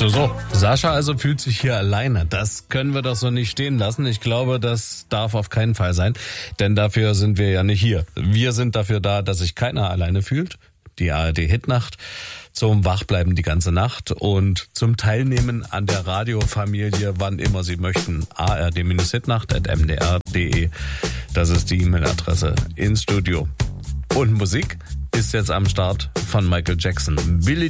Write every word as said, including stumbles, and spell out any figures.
So, so. Sascha also fühlt sich hier alleine. Das können wir doch so nicht stehen lassen. Ich glaube, das darf auf keinen Fall sein, denn dafür sind wir ja nicht hier. Wir sind dafür da, dass sich keiner alleine fühlt. Die A R D-Hitnacht zum Wachbleiben die ganze Nacht und zum Teilnehmen an der Radiofamilie, wann immer Sie möchten. a r d Hitnacht at m d r punkt d e. Das ist die E-Mail-Adresse ins Studio. Und Musik ist jetzt am Start von Michael Jackson. Billie